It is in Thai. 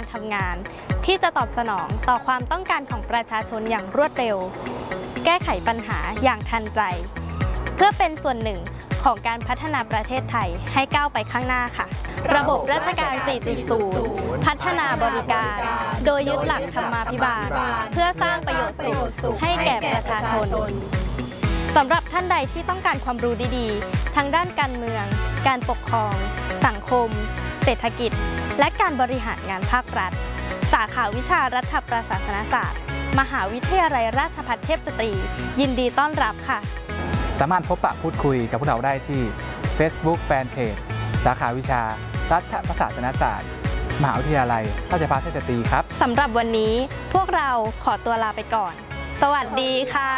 ทำงานที่จะตอบสนองต่อความต้องการของประชาชนอย่างรวดเร็วแก้ไขปัญหาอย่างทันใจเพื่อเป็นส่วนหนึ่งของการพัฒนาประเทศไทยให้ก้าวไปข้างหน้าค่ะระบบราชการ 4.0 พัฒนาบริการโดยยึดหลักธรรมาภิบาลเพื่อสร้างประโยชน์สุขให้แก่ประชาชนสำหรับท่านใดที่ต้องการความรู้ดีๆทั้งด้านการเมืองการปกครองสังคมเศรษฐกิจและการบริหารงานภาครัฐสาขาวิชารัฐประศาสนศาสตร์มหาวิทยาลัยราชภัฏเทพสตรียินดีต้อนรับค่ะสามารถพบปะพูดคุยกับพวกเราได้ที่ Facebook Fanpage สาขาวิชารัฐประศาสนศาสตร์มหาวิทยาลัยราชภัฏเทพสตรีครับสำหรับวันนี้พวกเราขอตัวลาไปก่อนสวัสดีค่ะ